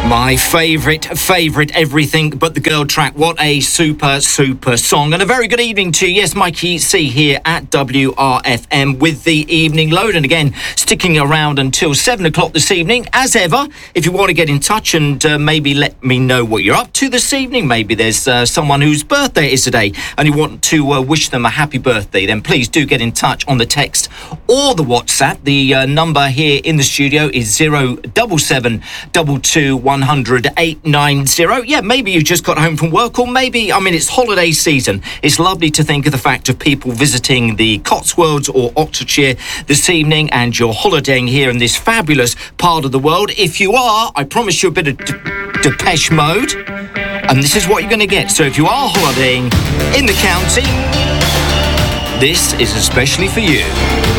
My favourite Everything But the Girl track. What a super song. And a very good evening to you. Yes, Mikey C here at WRFM with the Evening Load. And again, sticking around until 7 o'clock this evening. As ever, if you want to get in touch and maybe let me know what you're up to this evening, maybe there's someone whose birthday is today and you want to wish them a happy birthday, then please do get in touch on the text or the WhatsApp. The number here in the studio is 07722 100 890. Yeah, maybe you just got home from work, or maybe, it's holiday season. It's lovely to think of the fact of people visiting the Cotswolds or Oxfordshire this evening, and you're holidaying here in this fabulous part of the world. If you are, I promise you a bit of Depeche Mode, and this is what you're going to get. So if you are holidaying in the county, this is especially for you.